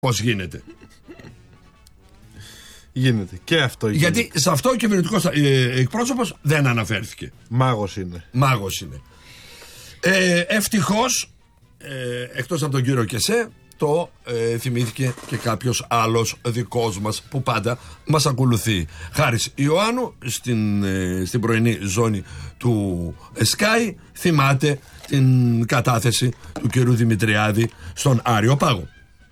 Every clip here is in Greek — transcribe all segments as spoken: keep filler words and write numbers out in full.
Πώς γίνεται. Γίνεται. Και αυτό γίνεται. Γιατί σε αυτό ο κυβερνητικός ε, εκπρόσωπος δεν αναφέρθηκε. Μάγος είναι. Μάγος είναι. Ε, ευτυχώς, ε, εκτός από τον κύριο Κεσέ, το ε, θυμήθηκε και κάποιος άλλος δικός μας που πάντα μας ακολουθεί. Χάρης Ιωάννου στην, ε, στην πρωινή ζώνη του Sky θυμάται την κατάθεση του κύριου Δημητριάδη στον Άριο Πάγο.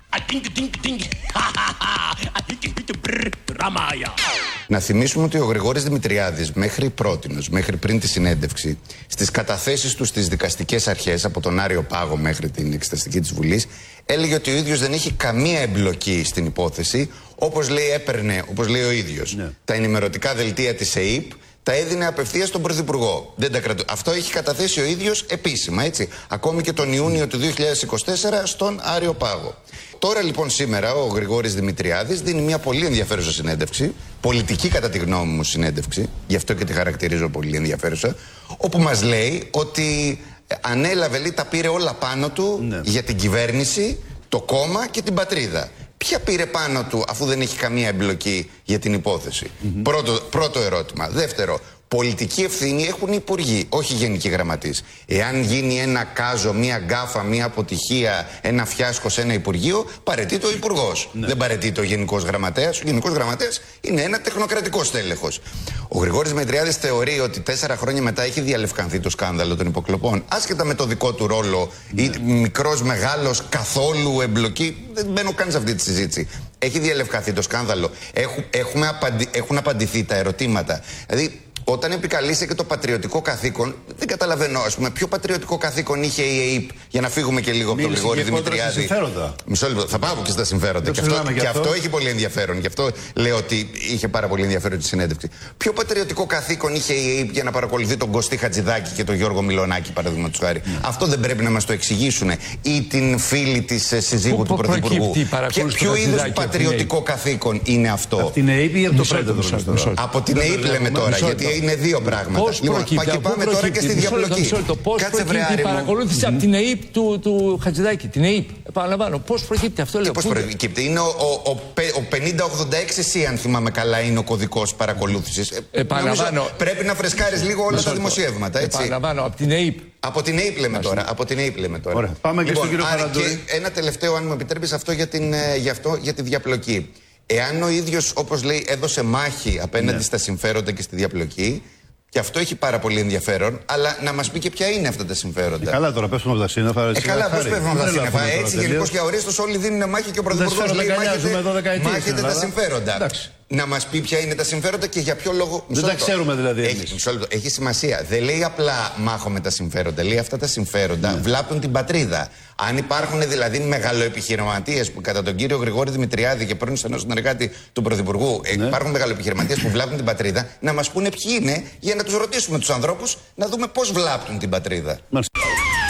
Να θυμίσουμε ότι ο Γρηγόρης Δημητριάδης μέχρι πρότινος, μέχρι πριν τη συνέντευξη, στις καταθέσεις του στις δικαστικές αρχές από τον Άριο Πάγο μέχρι την εξεταστική της Βουλής, έλεγε ότι ο ίδιος δεν έχει καμία εμπλοκή στην υπόθεση, όπως λέει έπαιρνε, όπως λέει ο ίδιος, ναι. τα ενημερωτικά δελτία της ΕΥΠ, τα έδινε απευθείας στον Πρωθυπουργό. Δεν τα κρατώ. Αυτό έχει καταθέσει ο ίδιος επίσημα, έτσι. Ακόμη και τον Ιούνιο του δύο χιλιάδες είκοσι τέσσερα στον Άριο Πάγο. Τώρα λοιπόν σήμερα ο Γρηγόρης Δημητριάδης δίνει μια πολύ ενδιαφέρουσα συνέντευξη, πολιτική κατά τη γνώμη μου συνέντευξη, γι' αυτό και τη χαρακτηρίζω πολύ ενδιαφέρουσα, όπου μας λέει ότι ανέλαβε, λέει, τα πήρε όλα πάνω του ναι. για την κυβέρνηση, το κόμμα και την πατρίδα. Ποια πήρε πάνω του αφού δεν έχει καμία εμπλοκή για την υπόθεση. Mm-hmm. Πρώτο, πρώτο ερώτημα. Δεύτερο, πολιτική ευθύνη έχουν οι υπουργοί, όχι οι γενικοί γραμματείς. Εάν γίνει ένα κάζο, μία γκάφα, μία αποτυχία, ένα φιάσκο σε ένα υπουργείο, παραιτείται ο υπουργός. Ναι. Δεν παραιτείται ο γενικός γραμματέας. Ο γενικός γραμματέας είναι ένα τεχνοκρατικό στέλεχος. Ο Γρηγόρης Δημητριάδης θεωρεί ότι τέσσερα χρόνια μετά έχει διαλευκανθεί το σκάνδαλο των υποκλοπών, άσχετα με το δικό του ρόλο, ναι. ή μικρός, μεγάλος, καθόλου εμπλοκή. Δεν μπαίνω καν σε αυτή τη συζήτηση. Έχει διαλευκανθεί το σκάνδαλο. Έχουν, έχουμε απαντη, έχουν απαντηθεί τα ερωτήματα. Δηλαδή, όταν επικαλείσαι και το πατριωτικό καθήκον, δεν καταλαβαίνω, ας πούμε, ποιο πατριωτικό καθήκον είχε η ΕΥΠ, για να φύγουμε και λίγο από τον Γρηγόρη Δημητριάδη. Μισό λεπτό, θα πάω και στα συμφέροντα. Και αυτό, και αυτό έχει πολύ ενδιαφέρον. Γι' αυτό λέω ότι είχε πάρα πολύ ενδιαφέρον τη συνέντευξη. Ποιο πατριωτικό καθήκον είχε η ΕΥΠ για να παρακολουθεί τον Κωστή Χατζηδάκη και τον Γιώργο Μιλονάκη, παραδείγματος χάρη. Mm. Αυτό δεν πρέπει να μας το εξηγήσουν. Ή την φίλη της συζύγου του Πρωθυπουργού. Ποιο είδους πατριωτικό καθήκον είναι αυτό. Από την ΕΥΠ ή από το Πρέτεδρο. Από την ΕΥΠ λέμε τώρα, γιατί είναι δύο πράγματα. Πώς λοιπόν, προκύπτει, και πάμε τώρα προκύπτει, και στη διαπλοκή. Πώς προκύπτει η παρακολούθηση από την ΕΥΠ του, του Χατζηδάκη. Την ΕΥΠ, επαναλαμβάνω. Πώς προκύπτει αυτό, λέω. Πώς προκύπτει. Είναι ο, ο, ο, ο πενήντα ογδόντα έξι σι, αν θυμάμαι καλά, είναι ο κωδικός παρακολούθησης. Επαναλαμβάνω. Πρέπει να φρεσκάρεις λίγο όλα τα δημοσιεύματα. Έτσι. Επαναλαμβάνω, από την ΕΥΠ. Από την ΕΥΠ λέμε τώρα. Από την ΕΥΠ λέμε τώρα. Ωραία. Πάμε και λοιπόν, στον κύριο Καραντούρη. Και ένα τελευταίο, αν μου επιτρέπεις, αυτό για, την, για, αυτό, για τη διαπλοκή. Εάν ο ίδιος, όπως λέει, έδωσε μάχη απέναντι ναι. στα συμφέροντα και στη διαπλοκή, και αυτό έχει πάρα πολύ ενδιαφέρον, αλλά να μας πει και ποια είναι αυτά τα συμφέροντα. Ε, καλά, τώρα πέφτουμε από τα σύννεφα. Ε, καλά, πώς πέφτουμε από τα σύννεφα. Έτσι, γενικώς και αορίστως όλοι δίνουν μάχη και ο Πρωθυπουργός λέει μάχεται τα συμφέροντα. Εντάξει. Να μας πει ποια είναι τα συμφέροντα και για ποιο λόγο. Δεν τα ξέρουμε δηλαδή. Έχει, έχει σημασία. Δεν λέει απλά μάχομαι τα συμφέροντα. Λέει αυτά τα συμφέροντα ναι. βλάπτουν την πατρίδα. Αν υπάρχουν δηλαδή μεγαλοεπιχειρηματίες που κατά τον κύριο Γρηγόρη Δημητριάδη και πρώην στενό συνεργάτη του Πρωθυπουργού ναι. υπάρχουν μεγαλοεπιχειρηματίες που βλάπτουν την πατρίδα, να μας πούνε ποιοι είναι για να τους ρωτήσουμε τους ανθρώπους να δούμε πώς βλάπτουν την πατρίδα. Μάλιστα.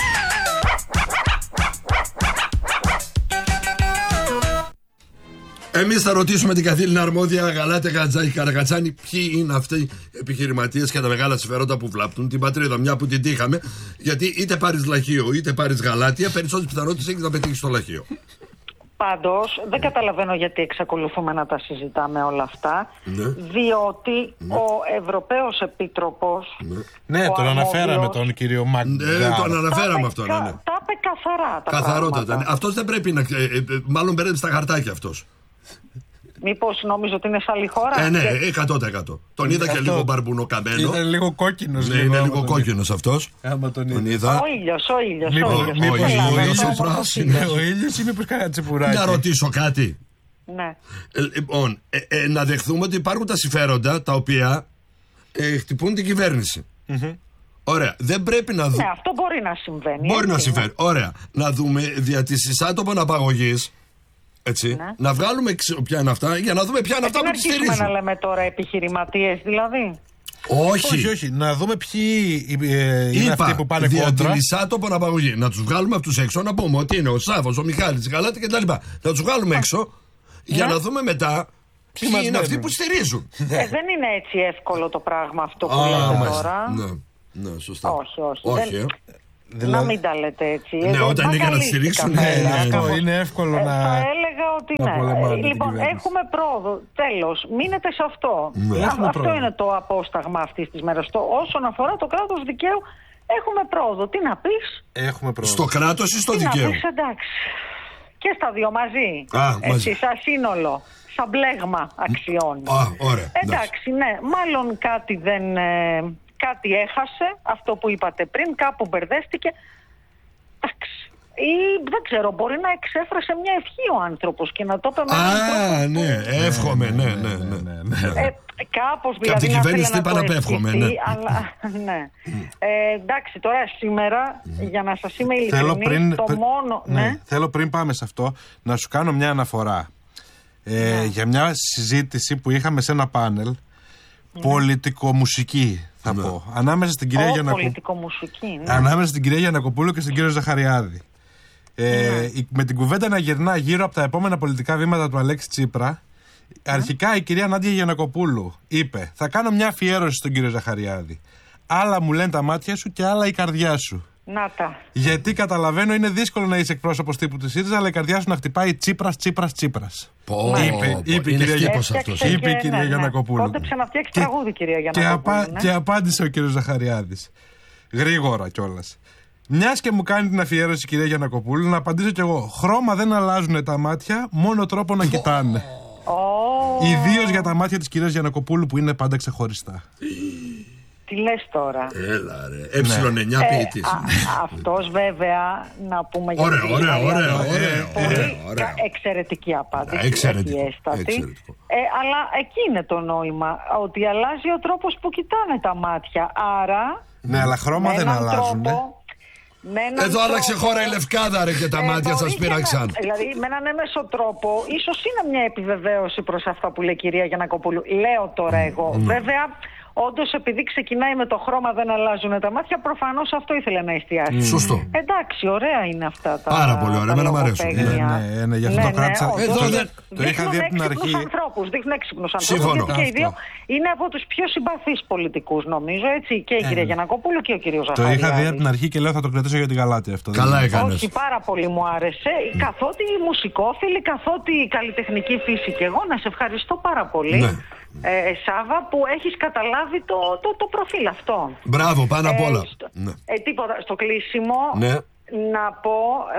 Εμείς θα ρωτήσουμε την καθήλυνα αρμόδια Γαλάτε Κατζάκη Καρακατσάνη ποιοι είναι αυτοί οι επιχειρηματίες και τα μεγάλα συμφέροντα που βλάπτουν την πατρίδα. Μια που την τύχαμε, γιατί είτε πάρεις λαχείο είτε πάρεις Γαλάτια, περισσότερες πιθανότητες έχεις να πετύχεις το λαχείο. Πάντως, δεν καταλαβαίνω γιατί εξακολουθούμε να τα συζητάμε όλα αυτά, ναι. διότι ναι. ο Ευρωπαίος Επίτροπος... Ναι, ναι τον αναφέραμε αρμόδιος, τον κύριο Μαγκά. Ναι, τον αναφέραμε αυτό, ναι, ναι. Τα είπε καθαρά τα Καθαρότατα. πράγματα. Αυτός δεν πρέπει να... Ε, ε, μάλλον μπέρδεψε τα χαρτάκια αυτός. Μήπως νόμιζω ότι είναι σε άλλη χώρα. Ε, ναι, εκατό τοις εκατό. Τον είδα και λίγο μπαρμπουνό καμένο. Ήταν λίγο κόκκινος. Ναι, είναι λίγο κόκκινος αυτός. Τον είδα. Ο ήλιος, ο ήλιος. Ο ήλιος ή μήπως κανένα τσιπουράκι. Να ρωτήσω κάτι. Ναι. Λοιπόν, να δεχθούμε ότι υπάρχουν τα συμφέροντα τα οποία χτυπούν την κυβέρνηση. Ωραία. Δεν πρέπει να δούμε. Ναι, αυτό μπορεί να συμβαίνει. Μπορεί να συμβαίνει. Ωραία. Να δούμε δια της άτομων απαγωγής. Έτσι, ναι. να βγάλουμε ποια είναι αυτά για να δούμε ποια είναι αυτά που τις στηρίζουν. Δεν αρχίσουμε να λέμε τώρα επιχειρηματίες δηλαδή. Όχι. όχι, όχι. Να δούμε ποιοι ε, είναι Είπα, αυτοί που πάνε δια κόντρα. Δια άτομων απαγωγή. Να τους βγάλουμε από τους έξω, να πούμε ότι είναι ο Σάβος, ο Μιχάλης, η Γαλάτη κτλ. Να τους βγάλουμε έξω ναι. για να δούμε μετά ποιοι είναι αυτοί που στηρίζουν. Ε, δεν είναι έτσι εύκολο το πράγμα αυτό που λέτε τώρα. Ναι, ναι, σωστά. Όχι, όχι. όχι δεν... ε. Δηλαδή... Να μην τα λέτε έτσι. Ναι, όταν είναι για να τη στηρίξουν. Ναι, ναι, ναι. Είναι εύκολο ε, να. Θα έλεγα ότι να ναι. πολεμάνε την Λοιπόν, κυβέρνηση. έχουμε πρόοδο. Τέλος, μείνετε σε αυτό. Ναι. Α, Έχουμε αυτό πρόοδο. είναι το απόσταγμα αυτής της μέρας. Το, όσον αφορά το κράτος δικαίου, έχουμε πρόοδο. Τι να πεις? Έχουμε πρόοδο. Στο κράτος ή στο τι δικαίωμα? να πεις, εντάξει. Και στα δύο μαζί. Α, Έτσι, μαζί. σαν σύνολο. Σαν μπλέγμα αξιών. Α, ωραία. Εντάξει, ναι. Μάλλον κάτι δεν... Ε, κάτι έχασε, αυτό που είπατε πριν, κάπου μπερδεύτηκε. Εντάξει. Ή δεν ξέρω, μπορεί να εξέφρασε μια ευχή ο άνθρωπος και να το είπε με έναν τρόπο Α, που- ναι, εύχομαι, ναι, ναι, ναι. ναι. Ε, κάπως Και απ' δηλαδή την να κυβέρνηση θέλει τι να το είπα να πέφχομαι, ευχηθεί, ναι. αλλά ναι. Ε, εντάξει, τώρα σήμερα, για να σας είμαι Θέλω ειλικρινής, πριν, το πρι- μόνο... ναι, Ναι. θέλω πριν πάμε σε αυτό να σου κάνω μια αναφορά ε, για μια συζήτηση που είχαμε σε ένα πάνελ πολιτικομουσική θα πω ανάμεσα στην κυρία Ω, Γιαννακοπούλου πολιτικομουσική, ναι. ανάμεσα στην κυρία Γιαννακοπούλου και στον κύριο Ζαχαριάδη. Ε, η- με την κουβέντα να γυρνά γύρω από τα επόμενα πολιτικά βήματα του Αλέξη Τσίπρα, αρχικά η κυρία Νάντια Γιαννακοπούλου είπε: θα κάνω μια αφιέρωση στον κύριο Ζαχαριάδη. Άλλα μου λένε τα μάτια σου και άλλα η καρδιά σου. Να τα. Γιατί καταλαβαίνω είναι δύσκολο να είσαι εκπρόσωπος τύπου της ΣΥΡΙΖΑ, αλλά η καρδιά σου να χτυπάει Τσίπρας, Τσίπρας, Τσίπρας. Πω, Είπε- πω, είπε η είναι κυρία χτύπος Έφτιαξε αυτός. Είπε η και- κυρία ναι, ναι. Γιαννακοπούλου. Κόντεψε να φτιάξει Και- τραγούδι, κυρία Και, Γιαννακοπούλου. απα- ναι. και απάντησε ο κύριος Ζαχαριάδης. Γρήγορα κιόλας. Μιας και μου κάνει την αφιέρωση η κυρία Γιαννακοπούλου, να απαντήσω κι εγώ. Χρώμα δεν αλλάζουν τα μάτια, μόνο τρόπο να κοιτάνε. Ω, Ιδίως για τα μάτια της κυρίας Γιαννακοπούλου που είναι πάντα ξεχωριστά. τι λες τώρα. Έλα ρε, έψιλον εννιά ποιητής. Α, αυτός βέβαια, να πούμε για Ωραία, την ωραία, κυρία ωραία, Γιαννακοπούλου, ωραία, πολύ ωραία, ωραία. κα- εξαιρετική απάντηση. Α, εξαιρετικό, εχιέστατη. εξαιρετικό. Ε, αλλά εκεί είναι το νόημα, ότι αλλάζει ο τρόπος που κοιτάνε τα μάτια. Άρα, Ναι, αλλά χρώμα με δεν έναν αλλάζουν. τρόπο, με έναν Εδώ άλλαξε τρόπο- χώρα η Λευκάδα ρε και τα Ε, μάτια μπορεί σας και πήραξαν. να- Δηλαδή, με έναν έμεσο τρόπο, ίσως είναι μια επιβεβαίωση προς αυτά που λέει η κυρία Γιαννακοπούλου. Λέω τώρα εγώ. Βέβαια, όντως, επειδή ξεκινάει με το χρώμα δεν αλλάζουν τα μάτια, προφανώς αυτό ήθελε να εστιάσει. Σωστό. Εντάξει, ωραία είναι αυτά τα. Πάρα πολύ ωραία, τα εμένα μ' αρέσουν. λογοπαίγνια. Ναι, ναι, ναι, γι' αυτό το κράτησα. όντως. Εδώ δεν- το είχα δει από την Δείχνουν αρχή. έξυπνους ανθρώπους, δείχνουν έξυπνους ανθρώπους. Σύμφωνο. Γιατί και οι Αυτό. δύο είναι από τους πιο συμπαθείς πολιτικούς, νομίζω, έτσι. Και η κυρία Γιαννακοπούλου και ο κύριος Το Ζαχαριάδης. είχα δει από την αρχή και λέω θα το κρατήσω για την Γαλάτη αυτό. Καλά Δεν- έκανες. Όχι, πάρα πολύ μου άρεσε. Καθότι η μουσικόφιλη, καθότι η καλλιτεχνική φύση και εγώ, να σε ευχαριστώ πάρα πολύ. Ναι. Ε, Σάβα, που έχεις καταλάβει το, το, το προφίλ αυτό. Μπράβο, πάνω απ' όλα. Ε, στο, Ναι. ε, τίποτα, στο κλείσιμο Ναι. να πω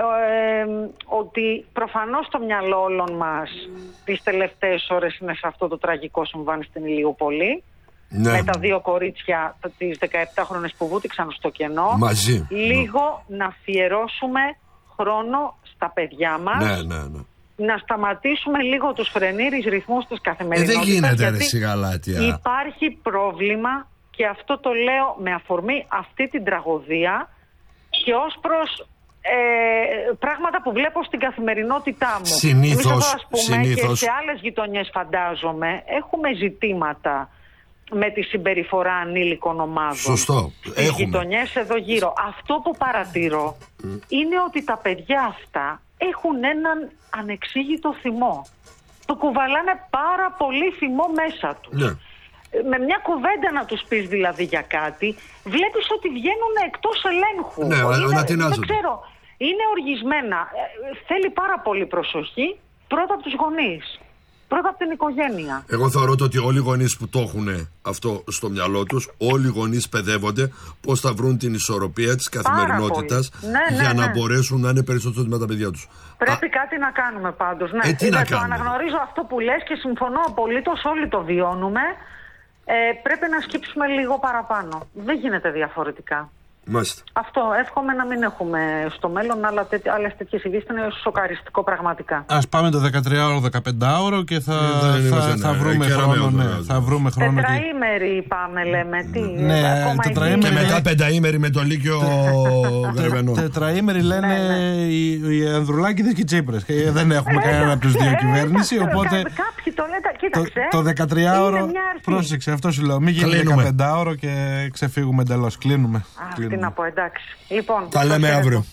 ε, ότι προφανώς το μυαλό όλων μας τις τελευταίες ώρες είναι σε αυτό το τραγικό συμβάν στην Ηλιούπολη. Ναι. Με τα δύο κορίτσια, τις δεκαεπτάχρονες που βούτυξαν στο κενό. Μαζί. Λίγο να αφιερώσουμε χρόνο στα παιδιά μας. Ναι, ναι, ναι. Να σταματήσουμε λίγο τους φρενήρις ρυθμούς της Ε, καθημερινότητας. δεν γίνεται ρε γιατί σιγαλάτια. υπάρχει πρόβλημα, και αυτό το λέω με αφορμή αυτή την τραγωδία και ως προς ε, πράγματα που βλέπω στην καθημερινότητά μου. Συνήθως, Εμείς εδώ, ας πούμε, συνήθως. και σε άλλες γειτονιές φαντάζομαι έχουμε ζητήματα με τη συμπεριφορά ανήλικων ομάδων. Σωστό. Στις Έχουμε. γειτονιές εδώ γύρω. Αυτό που παρατηρώ είναι ότι τα παιδιά αυτά έχουν έναν ανεξήγητο θυμό. Το κουβαλάνε πάρα πολύ θυμό μέσα τους. Ναι. Με μια κουβέντα να τους πεις δηλαδή για κάτι, βλέπεις ότι βγαίνουν εκτός ελέγχου. Ναι, αλλά Είναι- ανατινάζονται. δεν ξέρω, είναι οργισμένα. Ε, θέλει πάρα πολύ προσοχή πρώτα από τους γονείς. Πρώτα από την οικογένεια. Εγώ θεωρώ ότι όλοι οι γονείς που το έχουν αυτό στο μυαλό τους, όλοι οι γονείς παιδεύονται πώς θα βρουν την ισορροπία της καθημερινότητας πολύ. Ναι, ναι, για να ναι. μπορέσουν να είναι περισσότερο με τα παιδιά τους. Πρέπει κάτι να κάνουμε πάντως. Ναι. Ε, τι να Είδα, το κάνουμε. αναγνωρίζω αυτό που λες και συμφωνώ απολύτως, όλοι το βιώνουμε. Ε, πρέπει να σκύψουμε λίγο παραπάνω. Δεν γίνεται διαφορετικά. Μάλιστα. Αυτό. Εύχομαι να μην έχουμε στο μέλλον άλλα τέ, άλλες τέτοιες ειδήσεις. Είναι σοκαριστικό πραγματικά. Ας πάμε το δεκατριάωρο, δεκαπεντάωρο και θα, Ε, δεν θα, είμαστε, θα ναι, βρούμε κεραμαίο χρόνο. Ναι, βέβαια. θα βρούμε χρόνο και... Τετραήμερη πάμε, λέμε. Τι, Ναι, ακόμα τετραήμερη. Και εκεί. μετά πενταήμερη με το Λύκειο Γρεβενών. Τετραήμερη λένε Ναι, οι, οι Ανδρουλάκηδες και οι Τσίπρες. Και δεν έχουμε Ε, κανένα από τους δύο ε, κυβέρνηση. εντάξει, Οπότε κα- Κάποιοι το λένε. το, Κοίταξε. το δεκατριάωρο. είναι μια αρχή. Πρόσεξε, αυτό σου λέω. Μην γίνει Κλείνουμε. δεκαπεντάωρο και ξεφύγουμε εντελώς. Κλείνουμε. Α, τι Κλείνουμε. να πω, εντάξει. Λοιπόν, Τα λέμε σας αύριο.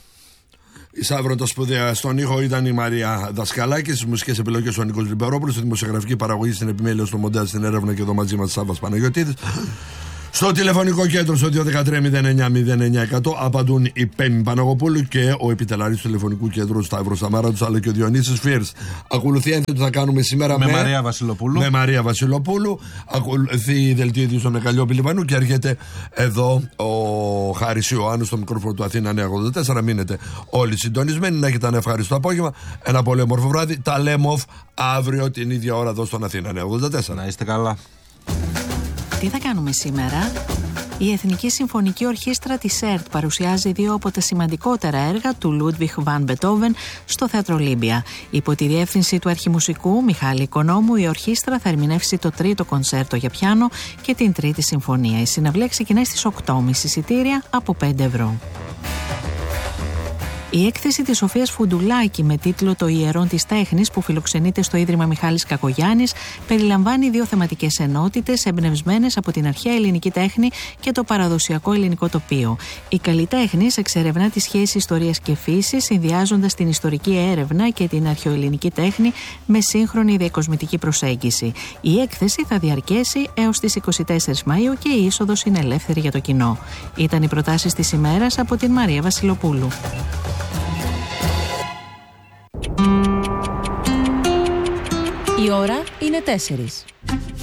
Η Σαύρο τα σπουδαία. Στον ήχο ήταν η Μαρία Δασκαλάκη, στις μουσικές επιλογές ο Νίκος Λιμπερόπουλος, στη δημοσιογραφική παραγωγή, στην επιμέλεια, στο μοντάζ, στην έρευνα και εδώ μαζί μας Σάββας Παναγιωτίδης. Στο τηλεφωνικό κέντρο στο δύο ένα τρία μηδέν εννιά μηδέν εννιά εκατό απαντούν η Πέμη Παναγοπούλου και ο επιτελαρής του τηλεφωνικού κέντρου Σταύρος Σαμάρατος, αλλά και ο Διονύσης Φίρς. Ακολουθεί ένθετο που θα κάνουμε σήμερα με, με Μαρία Βασιλοπούλου. Με Μαρία Βασιλοπούλου. Ακολουθεί η δελτία ειδήσεων με Καλλιόπη Λιβανού και έρχεται εδώ ο Χάρης Ιωάννου στο μικρόφωνο του Αθήνα νέα ογδόντα τέσσερα. Μείνετε όλοι συντονισμένοι. Να έχετε ένα ευχάριστο απόγευμα. Ένα πολύ όμορφο βράδυ. Τα λέμε off αύριο την ίδια ώρα εδώ στον Αθήνα νέα ογδόντα τέσσερα. Να είστε καλά. Τι θα κάνουμε σήμερα? Η Εθνική Συμφωνική Ορχήστρα της ΕΡΤ παρουσιάζει δύο από τα σημαντικότερα έργα του Λούντβιχ Βαν Μπετόβεν στο Θέατρο Ολύμπια. Υπό τη διεύθυνση του αρχιμουσικού Μιχάλη Οικονόμου, η ορχήστρα θα ερμηνεύσει το τρίτο κονσέρτο για πιάνο και την τρίτη συμφωνία. Η συναυλία ξεκινάει στις οκτώ και μισή, εισιτήρια από πέντε ευρώ. Η έκθεση της Σοφίας Φουντουλάκη με τίτλο «Το ιερόν της τέχνης» που φιλοξενείται στο Ίδρυμα Μιχάλης Κακογιάννης περιλαμβάνει δύο θεματικές ενότητες εμπνευσμένες από την αρχαία ελληνική τέχνη και το παραδοσιακό ελληνικό τοπίο. Η καλλιτέχνης εξερευνά τη σχέση ιστορίας και φύσης, συνδυάζοντας την ιστορική έρευνα και την αρχαιοελληνική τέχνη με σύγχρονη διακοσμητική προσέγγιση. Η έκθεση θα διαρκέσει έως τις είκοσι τέσσερις Μαΐου και η είσοδος είναι ελεύθερη για το κοινό. Ήταν οι προτάσεις της ημέρας από την Μαρία Βασιλοπούλου. Η ώρα είναι τέσσερις.